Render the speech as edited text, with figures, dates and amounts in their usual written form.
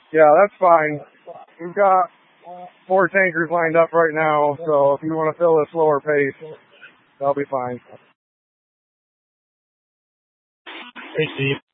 Yeah, that's fine. We've got 4 tankers lined up right now, so if you want to fill a slower pace, that'll be fine. Hey, Steve.